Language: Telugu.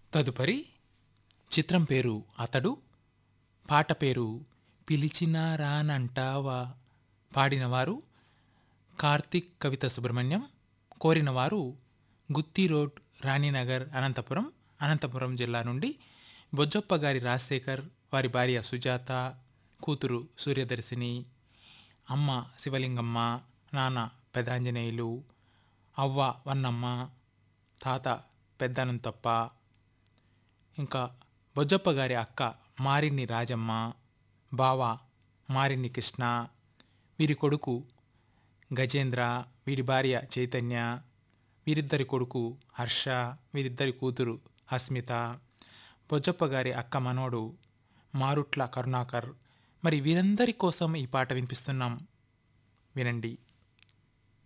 తదుపరి చిత్రం పేరు అతడు, పాట పేరు పిలిచినా రానంటావా. పాడినవారు కార్తిక్ కవిత సుబ్రహ్మణ్యం. కోరినవారు గుత్తి రోడ్, రాణినగర్, అనంతపురం జిల్లా నుండి బొజ్జప్ప గారి రాజశేఖర్, వారి భార్య సుజాత, కూతురు సూర్యదర్శిని, అమ్మ శివలింగమ్మ, నాన్న పెదాంజనేయులు, అవ్వ వన్నమ్మ, తాత పెద్దనంతప్ప, ఇంకా బొజ్జప్ప గారి అక్క మారిన్ని రాజమ్మ, బావ మారిన్ని కృష్ణ, వీరి కొడుకు గజేంద్ర, వీరి భార్య చైతన్య, వీరిద్దరి కొడుకు హర్ష, వీరిద్దరి కూతురు అస్మిత, బొజ్జప్ప గారి అక్క మనోడు మారుట్ల కరుణాకర్. మరి వీరందరి కోసం ఈ పాట వినిపిస్తున్నాం, వినండి.